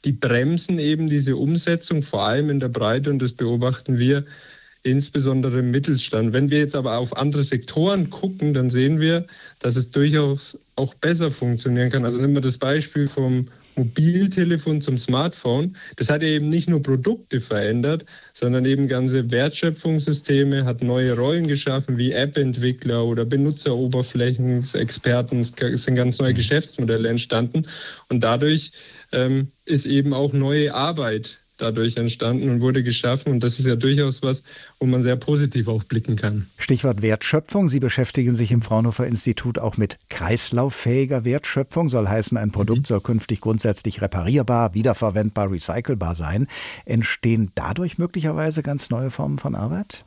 die bremsen eben diese Umsetzung, vor allem in der Breite, und das beobachten wir insbesondere im Mittelstand. Wenn wir jetzt aber auf andere Sektoren gucken, dann sehen wir, dass es durchaus auch besser funktionieren kann. Also nehmen wir das Beispiel vom Mobiltelefon zum Smartphone. Das hat ja eben nicht nur Produkte verändert, sondern eben ganze Wertschöpfungssysteme, hat neue Rollen geschaffen, wie App-Entwickler oder Benutzeroberflächen-Experten. Es sind ganz neue Geschäftsmodelle entstanden. Und dadurch ist eben auch neue Arbeit dadurch entstanden und wurde geschaffen. Und das ist ja durchaus was, wo man sehr positiv auch blicken kann. Stichwort Wertschöpfung. Sie beschäftigen sich im Fraunhofer Institut auch mit kreislauffähiger Wertschöpfung. Soll heißen, ein Produkt soll künftig grundsätzlich reparierbar, wiederverwendbar, recycelbar sein. Entstehen dadurch möglicherweise ganz neue Formen von Arbeit?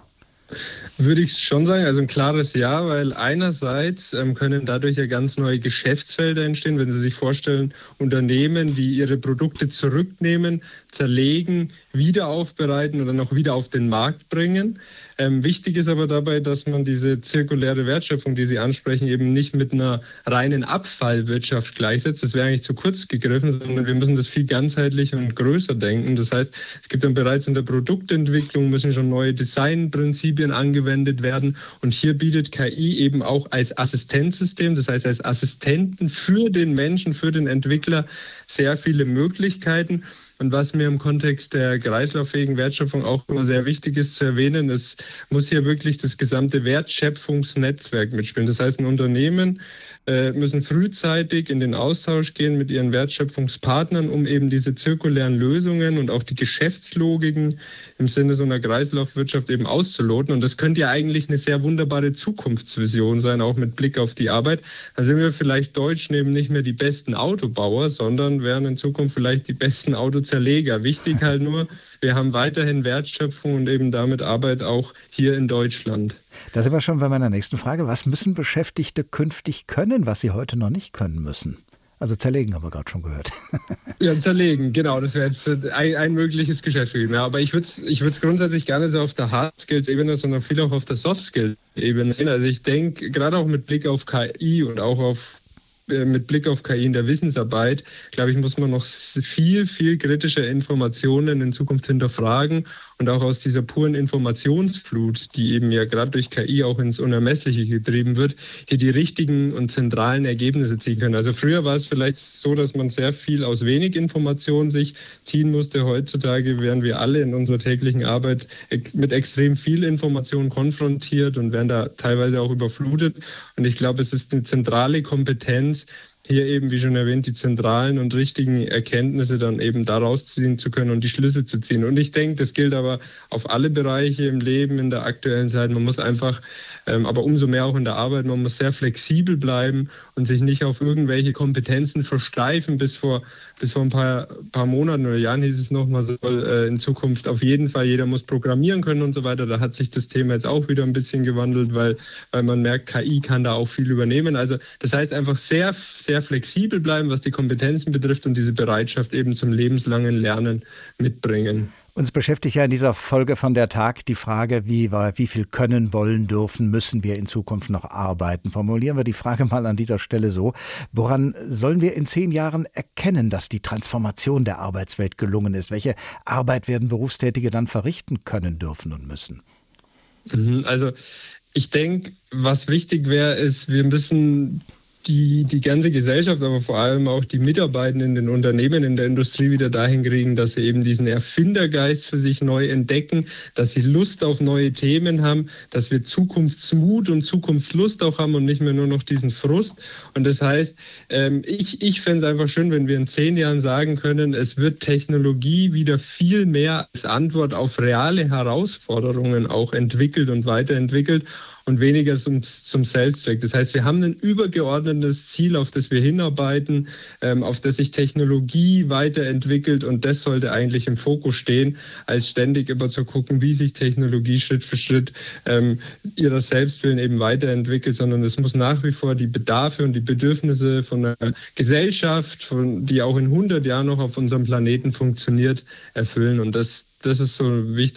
Würde ich schon sagen, also ein klares Ja, weil einerseits können dadurch ja ganz neue Geschäftsfelder entstehen, wenn Sie sich vorstellen, Unternehmen, die ihre Produkte zurücknehmen, zerlegen, wieder aufbereiten oder noch wieder auf den Markt bringen. Wichtig ist aber dabei, dass man diese zirkuläre Wertschöpfung, die Sie ansprechen, eben nicht mit einer reinen Abfallwirtschaft gleichsetzt. Das wäre eigentlich zu kurz gegriffen, sondern wir müssen das viel ganzheitlicher und größer denken. Das heißt, es gibt dann bereits in der Produktentwicklung, müssen schon neue Designprinzipien angewendet werden. Und hier bietet KI eben auch als Assistenzsystem, das heißt als Assistenten für den Menschen, für den Entwickler sehr viele Möglichkeiten. Und was mir im Kontext der kreislauffähigen Wertschöpfung auch immer sehr wichtig ist zu erwähnen, es muss hier wirklich das gesamte Wertschöpfungsnetzwerk mitspielen. Das heißt, ein Unternehmen müssen frühzeitig in den Austausch gehen mit ihren Wertschöpfungspartnern, um eben diese zirkulären Lösungen und auch die Geschäftslogiken im Sinne so einer Kreislaufwirtschaft eben auszuloten. Und das könnte ja eigentlich eine sehr wunderbare Zukunftsvision sein, auch mit Blick auf die Arbeit. Da sind wir vielleicht Deutschen eben nicht mehr die besten Autobauer, sondern wären in Zukunft vielleicht die besten Autozerleger. Wichtig halt nur, wir haben weiterhin Wertschöpfung und eben damit Arbeit auch hier in Deutschland. Da sind wir schon bei meiner nächsten Frage. Was müssen Beschäftigte künftig können, was sie heute noch nicht können müssen? Also zerlegen haben wir gerade schon gehört. Ja, zerlegen, genau. Das wäre jetzt ein mögliches Geschäftsgebiet. Ja, aber ich würde es grundsätzlich gar nicht so auf der Hard-Skills-Ebene, sondern viel auch auf der Soft-Skills-Ebene sehen. Also ich denke, gerade auch mit Blick auf KI und auch mit Blick auf KI in der Wissensarbeit, glaube ich, muss man noch viel, viel kritischer Informationen in Zukunft hinterfragen und auch aus dieser puren Informationsflut, die eben ja gerade durch KI auch ins Unermessliche getrieben wird, hier die richtigen und zentralen Ergebnisse ziehen können. Also früher war es vielleicht so, dass man sehr viel aus wenig Informationen sich ziehen musste. Heutzutage werden wir alle in unserer täglichen Arbeit mit extrem viel Information konfrontiert und werden da teilweise auch überflutet. Und ich glaube, es ist eine zentrale Kompetenz, hier eben, wie schon erwähnt, die zentralen und richtigen Erkenntnisse dann eben daraus ziehen zu können und die Schlüsse zu ziehen. Und ich denke, das gilt aber auf alle Bereiche im Leben in der aktuellen Zeit. Man muss einfach, aber umso mehr auch in der Arbeit, man muss sehr flexibel bleiben und sich nicht auf irgendwelche Kompetenzen versteifen. Bis vor ein paar Monaten oder Jahren hieß es noch, man soll in Zukunft auf jeden Fall, jeder muss programmieren können und so weiter. Da hat sich das Thema jetzt auch wieder ein bisschen gewandelt, weil man merkt, KI kann da auch viel übernehmen. Also das heißt einfach sehr, sehr flexibel bleiben, was die Kompetenzen betrifft und diese Bereitschaft eben zum lebenslangen Lernen mitbringen. Uns beschäftigt ja in dieser Folge von der Tag die Frage, wie viel können, wollen, dürfen, müssen wir in Zukunft noch arbeiten. Formulieren wir die Frage mal an dieser Stelle so: Woran sollen wir in 10 Jahren erkennen, dass die Transformation der Arbeitswelt gelungen ist? Welche Arbeit werden Berufstätige dann verrichten können, dürfen und müssen? Also ich denke, was wichtig wäre, ist, wir müssen die ganze Gesellschaft, aber vor allem auch die Mitarbeitenden in den Unternehmen, in der Industrie wieder dahin kriegen, dass sie eben diesen Erfindergeist für sich neu entdecken, dass sie Lust auf neue Themen haben, dass wir Zukunftsmut und Zukunftslust auch haben und nicht mehr nur noch diesen Frust. Und das heißt, ich fände es einfach schön, wenn wir in 10 Jahren sagen können, es wird Technologie wieder viel mehr als Antwort auf reale Herausforderungen auch entwickelt und weiterentwickelt und weniger zum Selbstzweck. Das heißt, wir haben ein übergeordnetes Ziel, auf das wir hinarbeiten, auf das sich Technologie weiterentwickelt, und das sollte eigentlich im Fokus stehen, als ständig immer zu gucken, wie sich Technologie Schritt für Schritt ihrer Selbstwillen eben weiterentwickelt, sondern es muss nach wie vor die Bedarfe und die Bedürfnisse von einer Gesellschaft, die auch in 100 Jahren noch auf unserem Planeten funktioniert, erfüllen. Und das ist so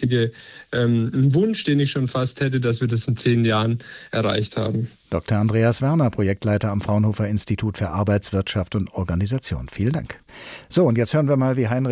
ein Wunsch, den ich schon fast hätte, dass wir das in 10 Jahren erreicht haben. Dr. Andreas Werner, Projektleiter am Fraunhofer Institut für Arbeitswirtschaft und Organisation. Vielen Dank. So, und jetzt hören wir mal, wie Heinrich